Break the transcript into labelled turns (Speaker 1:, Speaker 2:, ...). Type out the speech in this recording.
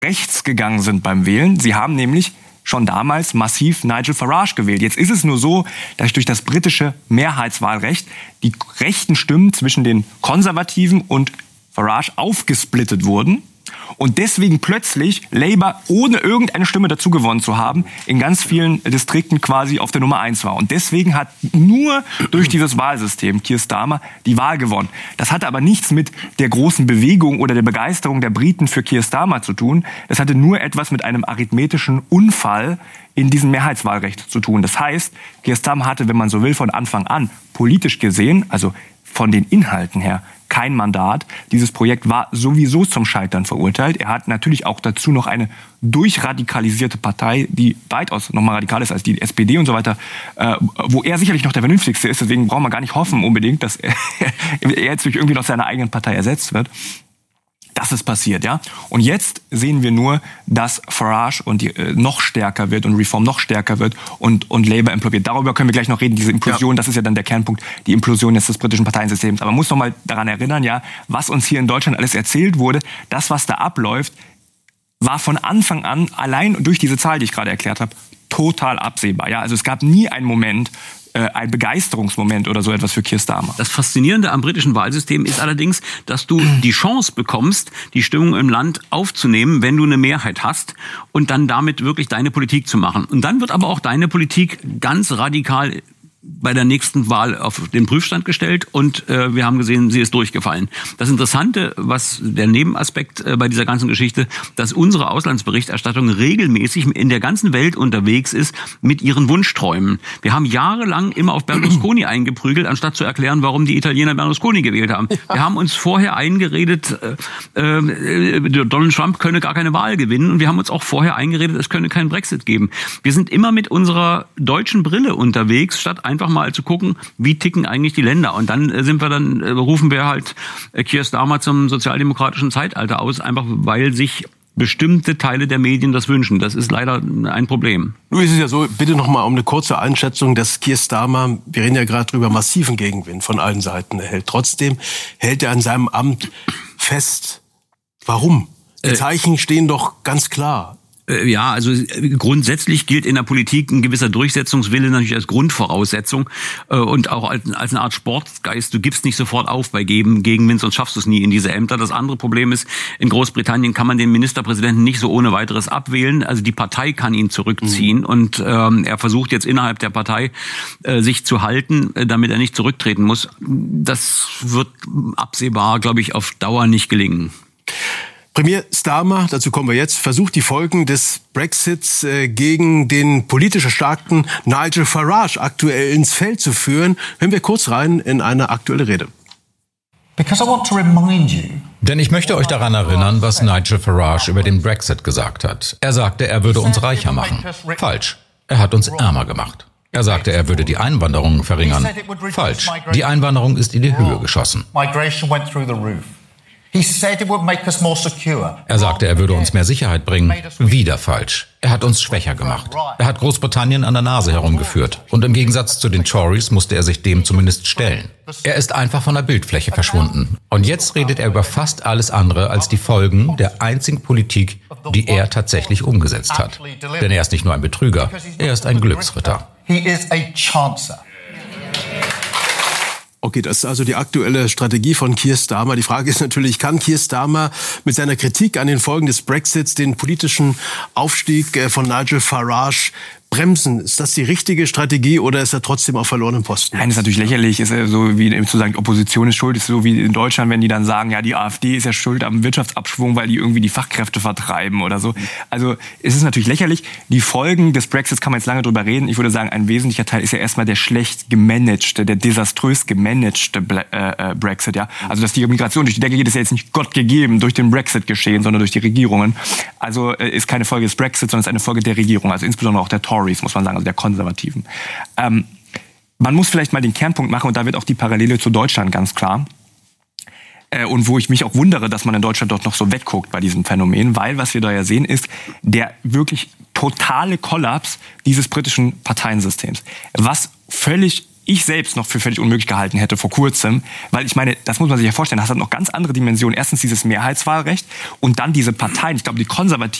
Speaker 1: rechts gegangen sind beim Wählen. Sie haben nämlich schon damals massiv Nigel Farage gewählt. Jetzt ist es nur so, dass durch das britische Mehrheitswahlrecht die rechten Stimmen zwischen den Konservativen und Farage aufgesplittet wurden. Und deswegen plötzlich Labour, ohne irgendeine Stimme dazu gewonnen zu haben, in ganz vielen Distrikten quasi auf der Nummer 1 war. Und deswegen hat nur durch dieses Wahlsystem Keir Starmer die Wahl gewonnen. Das hatte aber nichts mit der großen Bewegung oder der Begeisterung der Briten für Keir Starmer zu tun. Es hatte nur etwas mit einem arithmetischen Unfall in diesem Mehrheitswahlrecht zu tun. Das heißt, Keir Starmer hatte, wenn man so will, von Anfang an politisch gesehen, also von den Inhalten her, kein Mandat. Dieses Projekt war sowieso zum Scheitern verurteilt. Er hat natürlich auch dazu noch eine durchradikalisierte Partei, die weitaus noch mal radikaler ist als die SPD und so weiter, wo er sicherlich noch der Vernünftigste ist. Deswegen braucht man gar nicht hoffen unbedingt, dass er jetzt durch irgendwie noch seiner eigenen Partei ersetzt wird. Das ist passiert, ja. Und jetzt sehen wir nur, dass Farage und noch stärker wird und Reform noch stärker wird und Labour implodiert. Darüber können wir gleich noch reden, diese Implosion, das ist ja dann der Kernpunkt, die Implosion jetzt des britischen Parteiensystems. Aber man muss noch mal daran erinnern, ja, was uns hier in Deutschland alles erzählt wurde, das, was da abläuft, war von Anfang an, allein durch diese Zahl, die ich gerade erklärt habe, total absehbar. Ja, also es gab nie einen Moment, ein Begeisterungsmoment oder so etwas für Keir Starmer.
Speaker 2: Das Faszinierende am britischen Wahlsystem ist allerdings, dass du die Chance bekommst, die Stimmung im Land aufzunehmen, wenn du eine Mehrheit hast und dann damit wirklich deine Politik zu machen. Und dann wird aber auch deine Politik ganz radikal bei der nächsten Wahl auf den Prüfstand gestellt und wir haben gesehen, sie ist durchgefallen. Das Interessante, was der Nebenaspekt bei dieser ganzen Geschichte, dass unsere Auslandsberichterstattung regelmäßig in der ganzen Welt unterwegs ist mit ihren Wunsch-Träumen. Wir haben jahrelang immer auf Berlusconi eingeprügelt, anstatt zu erklären, warum die Italiener Berlusconi gewählt haben. Wir haben uns vorher eingeredet, Donald Trump könne gar keine Wahl gewinnen und wir haben uns auch vorher eingeredet, es könne keinen Brexit geben. Wir sind immer mit unserer deutschen Brille unterwegs, statt einfach mal zu gucken, wie ticken eigentlich die Länder. Und dann rufen wir halt Keir Starmer zum sozialdemokratischen Zeitalter aus, einfach weil sich bestimmte Teile der Medien das wünschen. Das ist leider ein Problem.
Speaker 3: Nun ist es ja so, bitte noch mal um eine kurze Einschätzung, dass Keir Starmer, wir reden ja gerade drüber, massiven Gegenwind von allen Seiten erhält. Trotzdem hält er an seinem Amt fest. Warum? Die Zeichen stehen doch ganz klar.
Speaker 2: Ja, also grundsätzlich gilt in der Politik ein gewisser Durchsetzungswille natürlich als Grundvoraussetzung und auch als eine Art Sportgeist. Du gibst nicht sofort auf bei Gegenwind, sonst schaffst du es nie in diese Ämter. Das andere Problem ist, in Großbritannien kann man den Ministerpräsidenten nicht so ohne weiteres abwählen. Also die Partei kann ihn zurückziehen und er versucht jetzt innerhalb der Partei sich zu halten, damit er nicht zurücktreten muss. Das wird absehbar, glaube ich, auf Dauer nicht gelingen.
Speaker 3: Premier Starmer, dazu kommen wir jetzt, versucht die Folgen des Brexits gegen den politisch starken Nigel Farage aktuell ins Feld zu führen. Hören wir kurz rein in eine aktuelle Rede.
Speaker 4: Denn ich möchte euch daran erinnern, was Nigel Farage über den Brexit gesagt hat. Er sagte, er würde uns reicher machen. Falsch. Er hat uns ärmer gemacht. Er sagte, er würde die Einwanderung verringern. Falsch. Die Einwanderung ist in die Höhe geschossen. Er sagte, er würde uns mehr Sicherheit bringen. Wieder falsch. Er hat uns schwächer gemacht. Er hat Großbritannien an der Nase herumgeführt. Und im Gegensatz zu den Tories musste er sich dem zumindest stellen. Er ist einfach von der Bildfläche verschwunden. Und jetzt redet er über fast alles andere als die Folgen der einzigen Politik, die er tatsächlich umgesetzt hat. Denn er ist nicht nur ein Betrüger, er ist ein Glücksritter.
Speaker 3: Okay, das ist also die aktuelle Strategie von Keir Starmer. Die Frage ist natürlich, kann Keir Starmer mit seiner Kritik an den Folgen des Brexits den politischen Aufstieg von Nigel Farage bremsen? Ist das die richtige Strategie oder ist er trotzdem auf verlorenem Posten?
Speaker 1: Nein, das ist natürlich lächerlich. Ist so wie zu sagen, die Opposition ist schuld. Ist so wie in Deutschland, wenn die dann sagen, ja, die AfD ist ja schuld am Wirtschaftsabschwung, weil die irgendwie die Fachkräfte vertreiben oder so. Also es ist natürlich lächerlich. Die Folgen des Brexits kann man jetzt lange drüber reden. Ich würde sagen, ein wesentlicher Teil ist ja erstmal der schlecht gemanagte, der desaströs gemanagte Brexit. Ja, also dass die Migration durch die Decke geht, ist ja jetzt nicht Gott gegeben durch den Brexit geschehen, sondern durch die Regierungen. Also ist keine Folge des Brexits, sondern ist eine Folge der Regierung. Also insbesondere auch der Tories, muss man sagen, also der Konservativen. Man muss vielleicht mal den Kernpunkt machen, und da wird auch die Parallele zu Deutschland ganz klar. Und wo ich mich auch wundere, dass man in Deutschland dort noch so wegguckt bei diesem Phänomen, weil was wir da ja sehen, ist der wirklich totale Kollaps dieses britischen Parteiensystems. Was völlig ich selbst noch für völlig unmöglich gehalten hätte vor kurzem, weil ich meine, das muss man sich ja vorstellen, das hat noch ganz andere Dimensionen. Erstens dieses Mehrheitswahlrecht und dann diese Parteien, ich glaube die Konservativen